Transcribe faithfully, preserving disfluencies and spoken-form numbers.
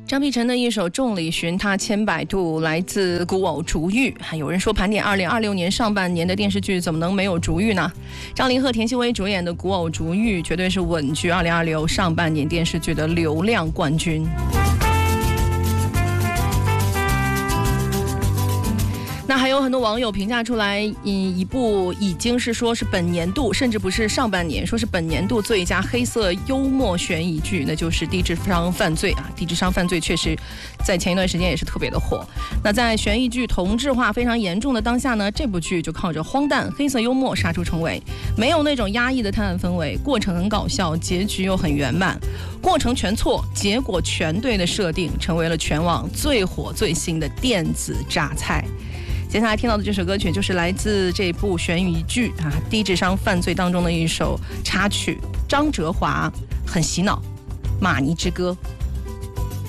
张碧晨的一首《众里寻他千百度》来自古偶竹玉。有人说盘点二零二六年上半年的电视剧怎么能没有竹玉呢？张凌赫、田曦薇主演的古偶竹玉绝对是稳居二零二六上半年电视剧的流量冠军。那还有很多网友评价出来，嗯，一部已经是说是本年度，甚至不是上半年，说是本年度最佳黑色幽默悬疑剧，那就是《低智商犯罪》啊。《低智商犯罪》确实在前一段时间也是特别的火。那在悬疑剧同质化非常严重的当下呢，这部剧就靠着荒诞、黑色幽默杀出重围，没有那种压抑的探案氛围，过程很搞笑，结局又很圆满，过程全错，结果全对的设定，成为了全网最火最新的电子榨菜。接下来听到的这首歌曲就是来自这部悬疑剧啊《低智商犯罪》当中的一首插曲，张哲华很洗脑，《马尼之歌》。